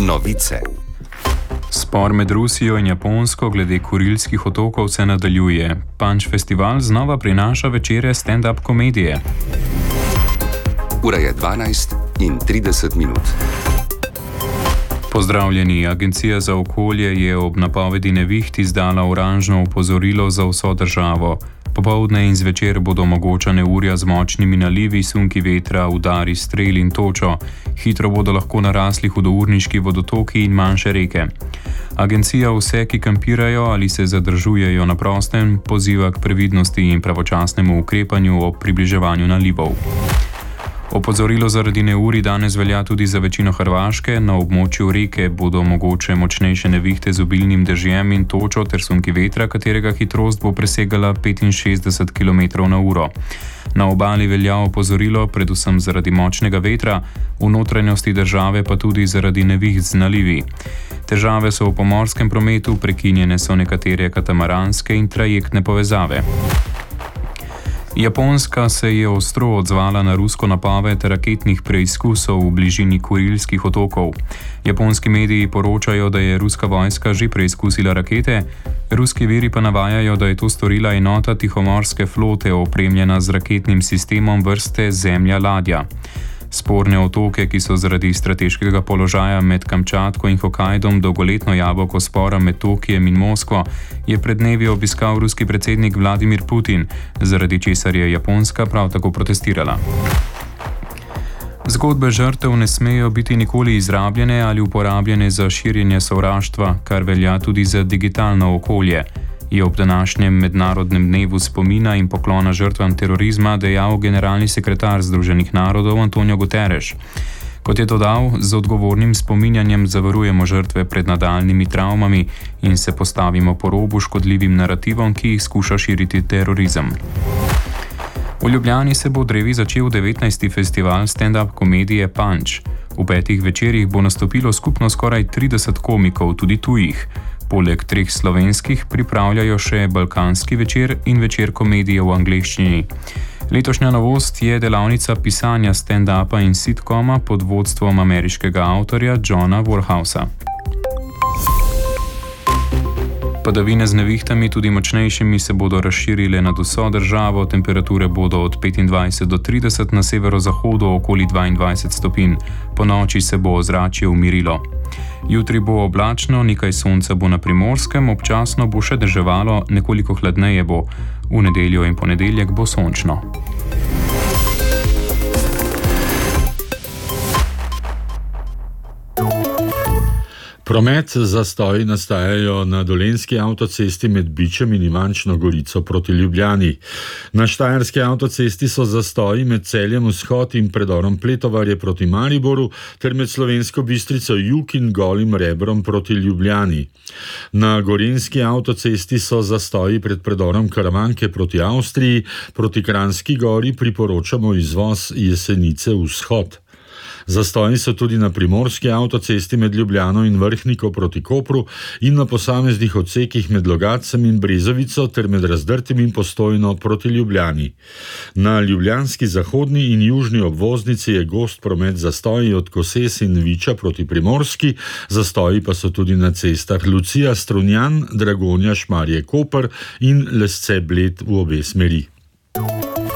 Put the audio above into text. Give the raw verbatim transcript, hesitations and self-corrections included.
Novice. Spor med Rusijo in Japonsko glede Kurilskih otokov se nadaljuje. Punch Festival znova prinaša večere stand-up komedije. Ura je dvanajst in trideset minut. Pozdravljeni. Agencija za okolje je ob napovedi neviht izdala oranžno opozorilo za vso državo. Popoldne in zvečer bodo mogoča neurja z močnimi nalivi, sunki vetra, udari strel in točo. Hitro bodo lahko narasli hudourniški vodotoki in manjše reke. Agencija vse, ki kampirajo ali se zadržujejo na prostem, poziva k previdnosti in pravočasnemu ukrepanju ob približevanju nalivov. Opozorilo zaradi neurij danes velja tudi za večino Hrvaške. Na območju reke bodo mogoče močnejše nevihte z obilnim dežjem in točo ter sunki vetra, katerega hitrost bo presegala petinšestdeset kilometrov na uro. Na obali velja opozorilo predvsem zaradi močnega vetra, v notranjosti države pa tudi zaradi neviht z nalivi. Težave so v pomorskem prometu, prekinjene so nekatere katamaranske in trajektne povezave. Japonska se je ostro odzvala na rusko napoved raketnih preizkusov v bližini Kurilskih otokov. Japonski mediji poročajo, da je ruska vojska že preizkusila rakete, ruski viri pa navajajo, da je to storila enota tihomorske flote opremljena z raketnim sistemom vrste Zemlja-ladja. Sporne otoke, ki so zaradi strateškega položaja med Kamčatko in Hokajdom dolgoletno jabolko spora med Tokijem in Moskvo, je pred dnevi obiskal ruski predsednik Vladimir Putin, zaradi česar je Japonska prav tako protestirala. Zgodbe žrtev ne smejo biti nikoli izrabljene ali uporabljene za širjenje sovraštva, kar velja tudi za digitalno okolje, je ob današnjem mednarodnem dnevu spomina in poklona žrtvam terorizma dejal generalni sekretar Združenih narodov Antonio Guterres. Kot je dodal, z odgovornim spominjanjem zavarujemo žrtve pred nadaljnimi travmami in se postavimo po robu škodljivim narativom, ki jih skuša širiti terorizem. V Ljubljani se bo v Drevi začel devetnajsti festival stand-up komedije Punch. V petih večerih bo nastopilo skupno skoraj trideset komikov, tudi tujih. Poleg treh slovenskih pripravljajo še balkanski večer in večer komedije v angleščini. Letošnja novost je delavnica pisanja stand-upa in sitkoma pod vodstvom ameriškega avtorja Johna Warhausa. Padavine z nevihtami, tudi močnejšimi, se bodo razširile nad vso državo, temperature bodo od petindvajset do trideset, na severozahodu okoli dvaindvajset stopinj. Po noči se bo ozračje umirilo. Jutri bo oblačno, nekaj sonca bo na Primorskem, občasno bo še deževalo, nekoliko hladneje bo. V nedeljo in ponedeljek bo sončno. Promet zastoji nastajajo na dolenjski avtocesti med Bičem in Ivančno Gorico proti Ljubljani. Na štajerski avtocesti so zastoji med Celjem vzhod in predorom Pletovarje proti Mariboru ter med Slovensko Bistrico jug in Golim Rebrom proti Ljubljani. Na gorenjski avtocesti so zastoji pred predorom Karavanke proti Avstriji, proti Kranjski Gori priporočamo izvoz Jesenice vzhod. Zastoji so tudi na primorski avtocesti med Ljubljano in Vrhniko proti Kopru in na posameznih odsekih med Logatcem in Brezovico ter med Razdrtim in Postojno proti Ljubljani. Na ljubljanski zahodni in južni obvoznici je gost promet zastoji od Koses in Viča proti Primorski, zastoji pa so tudi na cestah Lucija, Strunjan, Dragonja, Šmarje, Koper in Lesce, Bled v obe smeri.